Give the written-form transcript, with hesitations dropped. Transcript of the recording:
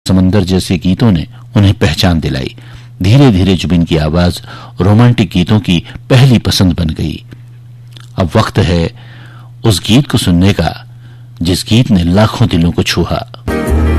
समंदर जैसे गीतों ने उन्हें पहचान दिलाई। धीरे धीरे जुबिन की आवाज रोमांटिक गीतों की पहली पसंद बन गई। अब वक्त है उस गीत को सुनने का जिस गीत ने लाखों दिलों को छुआ।